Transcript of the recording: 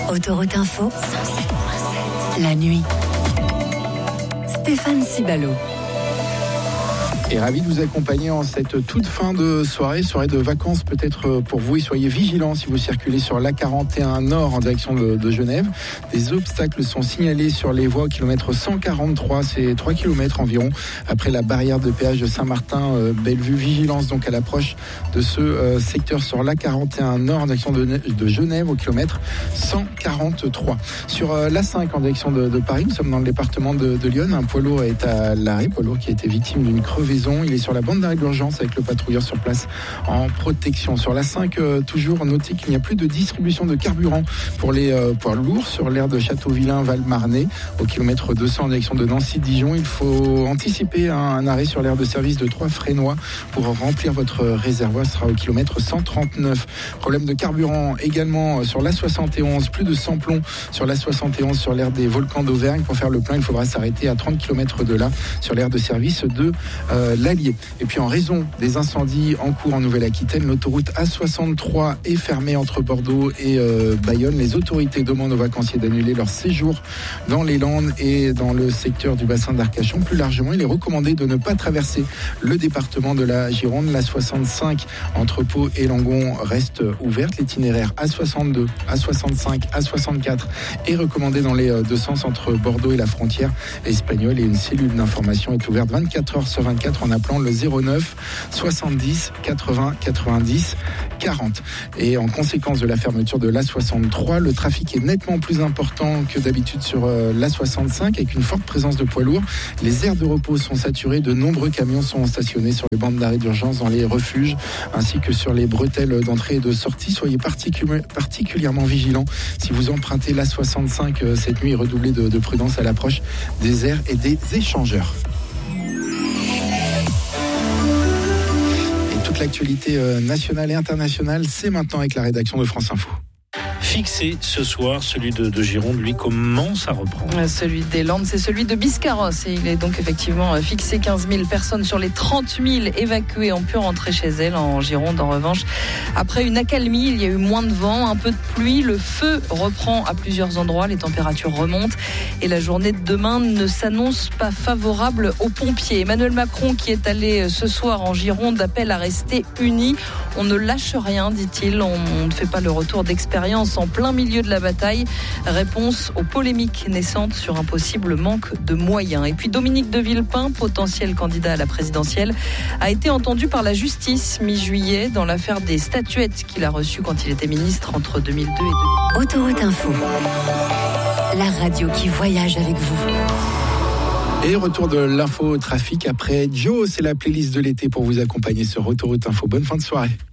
Autoroute Info, la nuit. Stéphane Cibalo. Et ravi de vous accompagner en cette toute fin de soirée de vacances peut-être pour vous. Et soyez vigilants si vous circulez sur l'A41 Nord en direction de Genève. Des obstacles sont signalés sur les voies au kilomètre 143, c'est 3 km environ, après la barrière de péage de Saint-Martin-Bellevue. Vigilance donc à l'approche de ce secteur sur l'A41 Nord en direction de Genève au kilomètre 143. Sur l'A5 en direction de Paris, nous sommes dans le département de Lyon. Un poids lourd est à l'arrêt, poids lourd qui a été victime d'une crevaison. Il est sur la bande d'arrêt d'urgence avec le patrouilleur sur place en protection. Sur l'A5, toujours notez qu'il n'y a plus de distribution de carburant pour les poids lourds sur l'aire de Châteauvillain-Val-Marnay au kilomètre 200 en direction de Nancy-Dijon. Il faut anticiper un arrêt sur l'aire de service de Troyes-Frénois pour remplir votre réservoir. Ce sera au kilomètre 139. Problème de carburant également sur l'A71. Plus de samplons sur l'A71 sur l'aire des Volcans d'Auvergne. Pour faire le plein, il faudra s'arrêter à 30 km de là sur l'aire de service de l'Allier. Et puis en raison des incendies en cours en Nouvelle-Aquitaine, l'autoroute A63 est fermée entre Bordeaux et Bayonne. Les autorités demandent aux vacanciers d'annuler leur séjour dans les Landes et dans le secteur du bassin d'Arcachon. Plus largement, il est recommandé de ne pas traverser le département de la Gironde. L'A65 entre Pau et Langon reste ouverte. L'itinéraire A62, A65, A64 est recommandé dans les deux sens entre Bordeaux et la frontière espagnole. Et une cellule d'information est ouverte 24 heures sur 24 en appelant le 09 70 80 90 40. Et en conséquence de la fermeture de l'A63, le trafic est nettement plus important que d'habitude sur l'A65 avec une forte présence de poids lourds. Les aires de repos sont saturées, de nombreux camions sont stationnés sur les bandes d'arrêt d'urgence dans les refuges ainsi que sur les bretelles d'entrée et de sortie. Soyez particulièrement vigilants si vous empruntez l'A65 cette nuit et redoublez de prudence à l'approche des aires et des échangeurs. L'actualité nationale et internationale, c'est maintenant avec la rédaction de France Info. Fixé ce soir, celui de Gironde, lui, commence à reprendre. Celui des Landes, c'est celui de Biscarrosse. Et il est donc effectivement fixé. 15 000 personnes sur les 30 000 évacuées ont pu rentrer chez elles. En Gironde, en revanche, après une accalmie, il y a eu moins de vent, un peu de pluie. Le feu reprend à plusieurs endroits. Les températures remontent. Et la journée de demain ne s'annonce pas favorable aux pompiers. Emmanuel Macron, qui est allé ce soir en Gironde, appelle à rester unis. On ne lâche rien, dit-il. On ne fait pas le retour d'expérience en plein milieu de la bataille. Réponse aux polémiques naissantes sur un possible manque de moyens. Et puis Dominique de Villepin, potentiel candidat à la présidentielle, a été entendu par la justice mi-juillet dans l'affaire des statuettes qu'il a reçues quand il était ministre entre 2002 et 2000. Autoroute Info, la radio qui voyage avec vous. Et retour de l'info trafic après Joe, c'est la playlist de l'été pour vous accompagner sur Autoroute Info. Bonne fin de soirée.